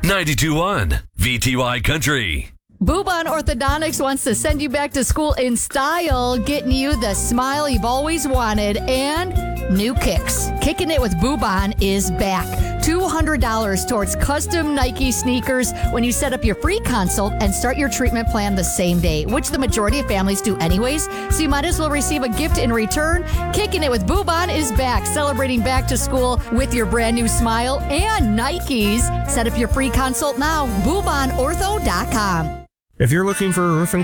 92.1 VTY Country. Boobon Orthodontics wants to send you back to school in style, getting you the smile you've always wanted and new kicks. Kicking It with Boobon is back. $200 towards custom Nike sneakers when you set up your free consult and start your treatment plan the same day, which the majority of families do anyways, so you might as well receive a gift in return. Kicking It with Boobon is back, celebrating back to school with your brand new smile and Nikes. Set up your free consult now, boobonortho.com. If you're looking for a roofing